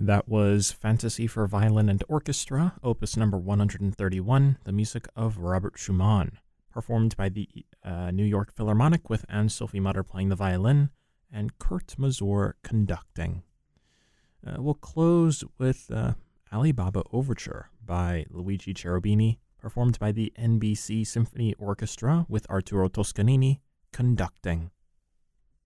That was Fantasy for Violin and Orchestra, opus number 131, the music of Robert Schumann, performed by the New York Philharmonic with Anne-Sophie Mutter playing the violin and Kurt Masur conducting. We'll close with Alibaba Overture by Luigi Cherubini, performed by the NBC Symphony Orchestra with Arturo Toscanini conducting.